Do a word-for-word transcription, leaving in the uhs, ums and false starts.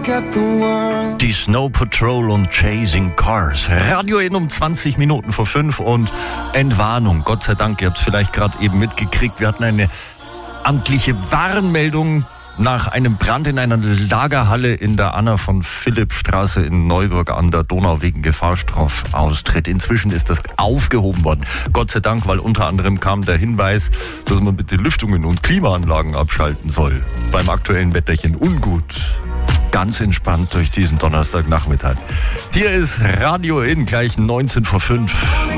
Die Snow Patrol und Chasing Cars. Radio in um zwanzig Minuten vor fünf und Entwarnung. Gott sei Dank, ihr habt es vielleicht gerade eben mitgekriegt. Wir hatten eine amtliche Warnmeldung nach einem Brand in einer Lagerhalle in der Anna-von-Philipp-Straße in Neuburg an der Donau wegen Gefahrstoffaustritt. Inzwischen ist das aufgehoben worden. Gott sei Dank, weil unter anderem kam der Hinweis, dass man bitte Lüftungen und Klimaanlagen abschalten soll. Beim aktuellen Wetterchen ungut. Ganz entspannt durch diesen Donnerstagnachmittag. Hier ist Radio in, gleich neunzehn vor fünf.